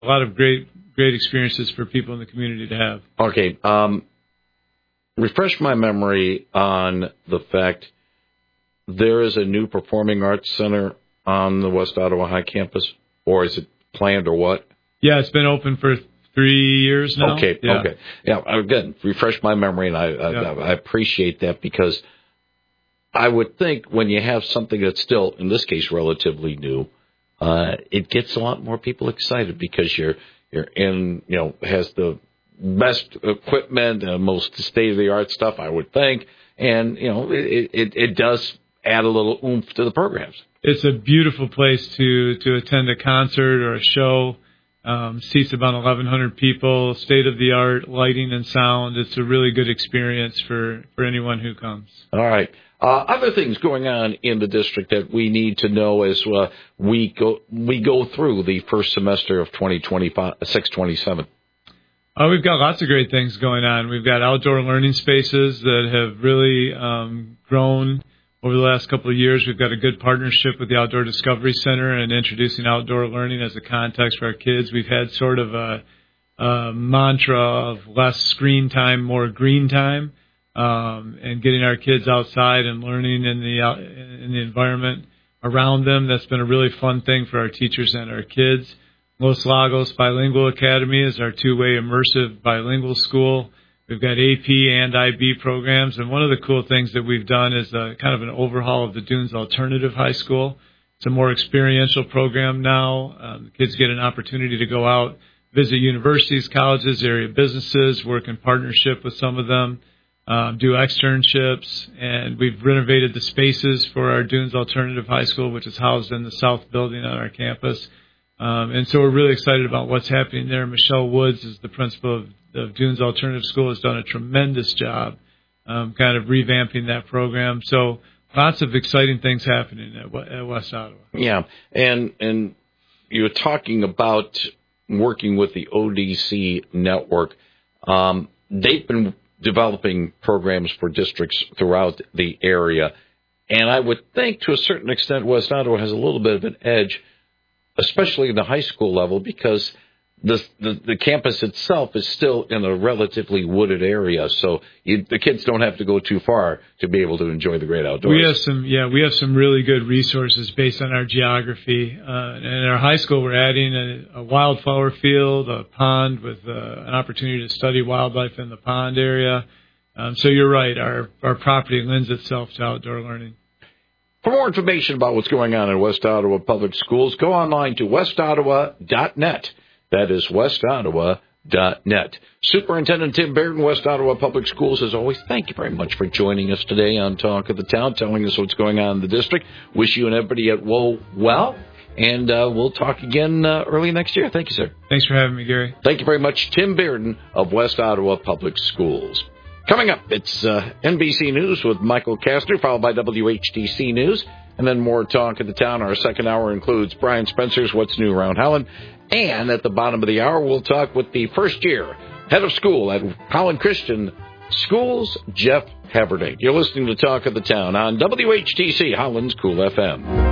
a lot of great experiences for people in the community to have. Okay. Refresh my memory on the fact there is a new performing arts center on the West Ottawa High campus, or is it planned or what? Yeah, it's been open for 3 years now. Okay. Yeah, again, refresh my memory, and I appreciate that, because I would think when you have something that's still, in this case, relatively new, it gets a lot more people excited because you're in, has the best equipment, most state-of-the-art stuff, I would think, and, it does add a little oomph to the programs. It's a beautiful place to attend a concert or a show. Seats about 1,100 people, state-of-the-art lighting and sound. It's a really good experience for anyone who comes. All right. Other things going on in the district that we need to know as we go through the first semester of 2026-27. We've got lots of great things going on. We've got outdoor learning spaces that have really grown over the last couple of years. We've got a good partnership with the Outdoor Discovery Center and introducing outdoor learning as a context for our kids. We've had sort of a mantra of less screen time, more green time, and getting our kids outside and learning in the environment around them. That's been a really fun thing for our teachers and our kids. Los Lagos Bilingual Academy is our two-way immersive bilingual school. We've got AP and IB programs, and one of the cool things that we've done is kind of an overhaul of the Dunes Alternative High School. It's a more experiential program now. The kids get an opportunity to go out, visit universities, colleges, area businesses, work in partnership with some of them, do externships, and we've renovated the spaces for our Dunes Alternative High School, which is housed in the south building on our campus. And so we're really excited about what's happening there. Michelle Woods is the principal of Dunes Alternative School, has done a tremendous job kind of revamping that program. So lots of exciting things happening at West Ottawa. Yeah, and you're talking about working with the ODC network. They've been developing programs for districts throughout the area, and I would think to a certain extent West Ottawa has a little bit of an edge, especially in the high school level, because the campus itself is still in a relatively wooded area, so the kids don't have to go too far to be able to enjoy the great outdoors. We have some really good resources based on our geography. In our high school, we're adding a wildflower field, a pond with an opportunity to study wildlife in the pond area. So you're right, our property lends itself to outdoor learning. For more information about what's going on in West Ottawa Public Schools, go online to westottawa.net. That is westottawa.net. Superintendent Tim Bairden, West Ottawa Public Schools, as always, thank you very much for joining us today on Talk of the Town, telling us what's going on in the district. Wish you and everybody at WOA well, and we'll talk again early next year. Thank you, sir. Thanks for having me, Gary. Thank you very much, Tim Bairden of West Ottawa Public Schools. Coming up, it's NBC News with Michael Kastner, followed by WHTC News, and then more Talk of the Town. Our second hour includes Brian Spencer's What's New Around Holland, and at the bottom of the hour, we'll talk with the first-year head of school at Holland Christian Schools, Jeff Haverday. You're listening to Talk of the Town on WHTC, Holland's Cool FM.